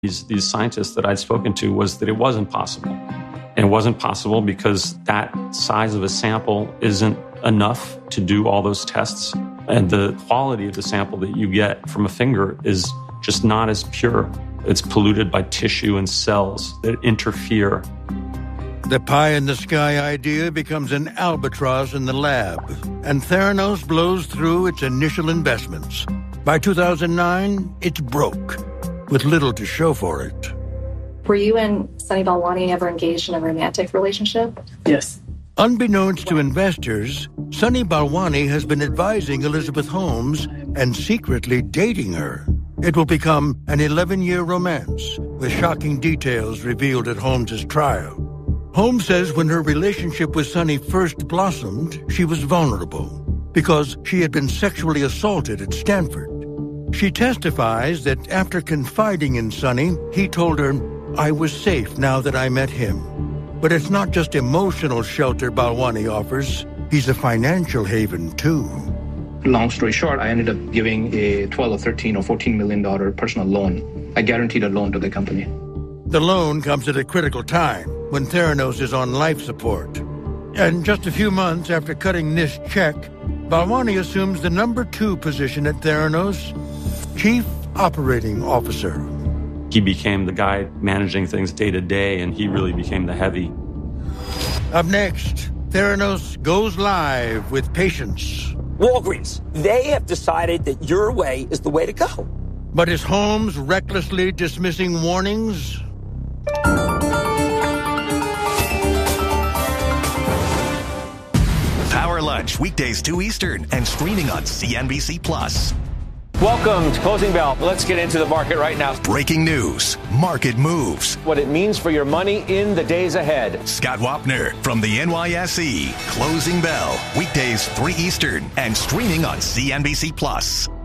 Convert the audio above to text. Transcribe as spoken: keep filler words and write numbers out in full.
these, these scientists that I'd spoken to was that it wasn't possible. And it wasn't possible because that size of a sample isn't enough to do all those tests. And the quality of the sample that you get from a finger is just not as pure. It's polluted by tissue and cells that interfere. The pie-in-the-sky idea becomes an albatross in the lab, and Theranos blows through its initial investments. By two thousand nine, it's broke, with little to show for it. Were you and Sunny Balwani ever engaged in a romantic relationship? Yes. Unbeknownst to investors, Sunny Balwani has been advising Elizabeth Holmes and secretly dating her. It will become an eleven-year romance, with shocking details revealed at Holmes' trial. Holmes says when her relationship with Sunny first blossomed, she was vulnerable because she had been sexually assaulted at Stanford. She testifies that after confiding in Sunny, he told her, "I was safe now that I met him." But it's not just emotional shelter Balwani offers. He's a financial haven, too. Long story short, I ended up giving a twelve or thirteen or fourteen million dollars personal loan. I guaranteed a loan to the company. The loan comes at a critical time when Theranos is on life support. And just a few months after cutting this check, Balwani assumes the number two position at Theranos, Chief Operating Officer. He became the guy managing things day to day, and he really became the heavy. Up next, Theranos goes live with patients. Walgreens, they have decided that your way is the way to go. But is Holmes recklessly dismissing warnings? Power Lunch, weekdays two Eastern, and streaming on C N B C Plus. Welcome to Closing Bell. Let's get into the market right now. Breaking news, market moves, what it means for your money in the days ahead. Scott Wapner from the N Y S E. Closing Bell, weekdays three Eastern, and streaming on C N B C Plus.